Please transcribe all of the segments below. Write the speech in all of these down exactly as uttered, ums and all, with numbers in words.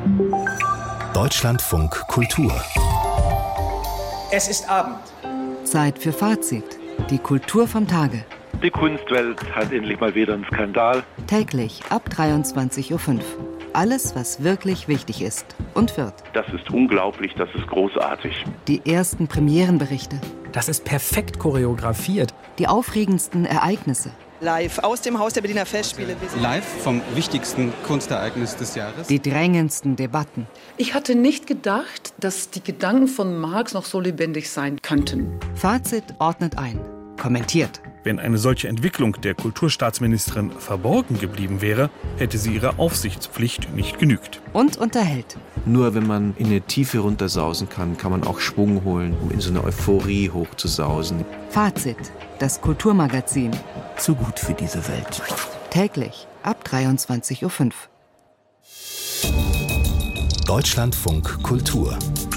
Deutschlandfunk Kultur. Es ist Abend. Zeit für Fazit. Die Kultur vom Tage. Die Kunstwelt hat endlich mal wieder einen Skandal. Täglich ab dreiundzwanzig Uhr fünf. Alles, was wirklich wichtig ist und wird. Das ist unglaublich, das ist großartig. Die ersten Premierenberichte. Das ist perfekt choreografiert. Die aufregendsten Ereignisse. Live aus dem Haus der Berliner Festspiele. Live vom wichtigsten Kunstereignis des Jahres. Die drängendsten Debatten. Ich hatte nicht gedacht, dass die Gedanken von Marx noch so lebendig sein könnten. Fazit ordnet ein. Kommentiert. Wenn eine solche Entwicklung der Kulturstaatsministerin verborgen geblieben wäre, hätte sie ihrer Aufsichtspflicht nicht genügt. Und unterhält. Nur wenn man in eine Tiefe runtersausen kann, kann man auch Schwung holen, um in so eine Euphorie hochzusausen. Fazit. Das Kulturmagazin. Zu gut für diese Welt. Täglich ab dreiundzwanzig Uhr fünf. Deutschlandfunk Kultur.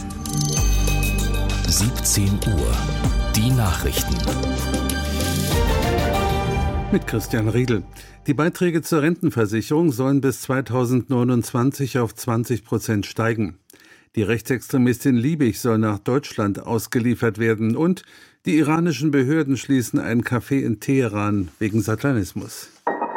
siebzehn Uhr. Die Nachrichten. Mit Christian Riedel. Die Beiträge zur Rentenversicherung sollen bis zweitausendneunundzwanzig auf zwanzig Prozent steigen. Die Rechtsextremistin Liebig soll nach Deutschland ausgeliefert werden und die iranischen Behörden schließen ein Café in Teheran wegen Satanismus.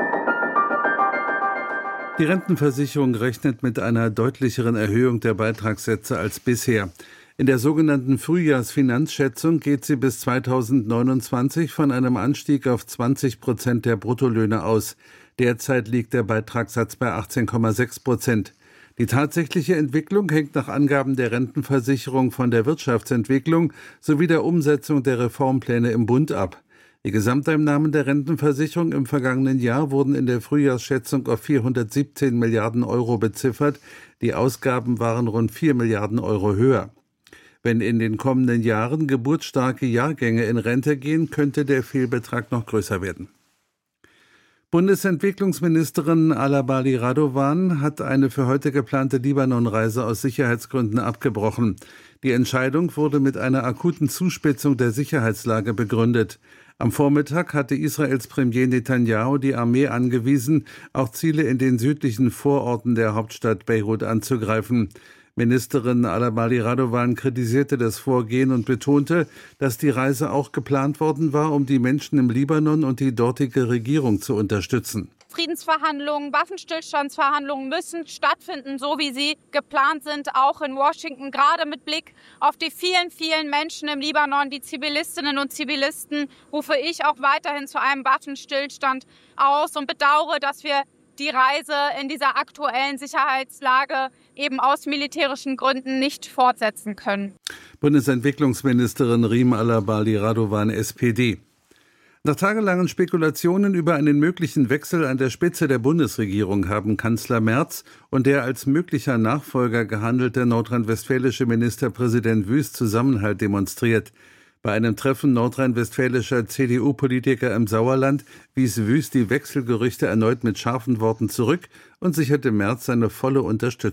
Die Rentenversicherung rechnet mit einer deutlicheren Erhöhung der Beitragssätze als bisher. In der sogenannten Frühjahrsfinanzschätzung geht sie bis zweitausendneunundzwanzig von einem Anstieg auf zwanzig Prozent der Bruttolöhne aus. Derzeit liegt der Beitragssatz bei achtzehn Komma sechs Prozent. Die tatsächliche Entwicklung hängt nach Angaben der Rentenversicherung von der Wirtschaftsentwicklung sowie der Umsetzung der Reformpläne im Bund ab. Die Gesamteinnahmen der Rentenversicherung im vergangenen Jahr wurden in der Frühjahrsschätzung auf vierhundertsiebzehn Milliarden Euro beziffert. Die Ausgaben waren rund vier Milliarden Euro höher. Wenn in den kommenden Jahren geburtsstarke Jahrgänge in Rente gehen, könnte der Fehlbetrag noch größer werden. Bundesentwicklungsministerin Alabali Radovan hat eine für heute geplante Libanon-Reise aus Sicherheitsgründen abgebrochen. Die Entscheidung wurde mit einer akuten Zuspitzung der Sicherheitslage begründet. Am Vormittag hatte Israels Premier Netanyahu die Armee angewiesen, auch Ziele in den südlichen Vororten der Hauptstadt Beirut anzugreifen. Ministerin Alabali Radovan kritisierte das Vorgehen und betonte, dass die Reise auch geplant worden war, um die Menschen im Libanon und die dortige Regierung zu unterstützen. Friedensverhandlungen, Waffenstillstandsverhandlungen müssen stattfinden, so wie sie geplant sind, auch in Washington, gerade mit Blick auf die vielen, vielen Menschen im Libanon, die Zivilistinnen und Zivilisten, rufe ich auch weiterhin zu einem Waffenstillstand aus und bedauere, dass wir die Reise in dieser aktuellen Sicherheitslage eben aus militärischen Gründen nicht fortsetzen können. Bundesentwicklungsministerin Rima Alabali Radovan, S P D. Nach tagelangen Spekulationen über einen möglichen Wechsel an der Spitze der Bundesregierung haben Kanzler Merz und der als möglicher Nachfolger gehandelte nordrhein-westfälische Ministerpräsident Wüst Zusammenhalt demonstriert. Bei einem Treffen nordrhein-westfälischer C D U-Politiker im Sauerland wies Wüst die Wechselgerüchte erneut mit scharfen Worten zurück und sicherte Merz seine volle Unterstützung.